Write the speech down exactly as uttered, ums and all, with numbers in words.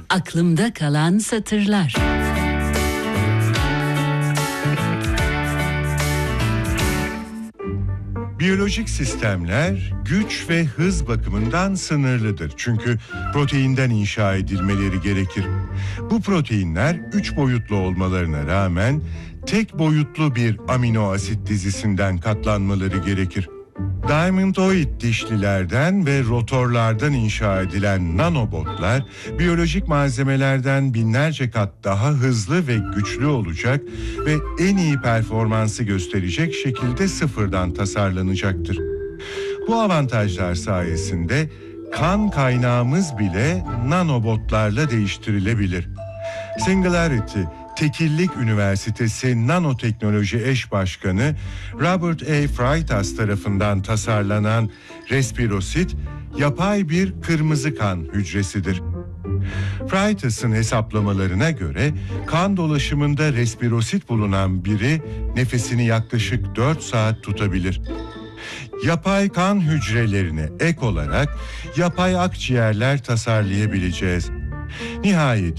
Aklımda kalan satırlar. Biyolojik sistemler güç ve hız bakımından sınırlıdır. Çünkü proteinden inşa edilmeleri gerekir. Bu proteinler üç boyutlu olmalarına rağmen tek boyutlu bir amino asit dizisinden katlanmaları gerekir. Diamondoid dişlilerden ve rotorlardan inşa edilen nanobotlar, biyolojik malzemelerden binlerce kat daha hızlı ve güçlü olacak ve en iyi performansı gösterecek şekilde sıfırdan tasarlanacaktır. Bu avantajlar sayesinde kan kaynağımız bile nanobotlarla değiştirilebilir. Singularity Tekillik Üniversitesi Nanoteknoloji Eş Başkanı Robert A. Freitas tarafından tasarlanan Respirosit, yapay bir kırmızı kan hücresidir. Freitas'ın hesaplamalarına göre kan dolaşımında respirosit bulunan biri nefesini yaklaşık dört saat tutabilir. Yapay kan hücrelerine ek olarak yapay akciğerler tasarlayabileceğiz. Nihayet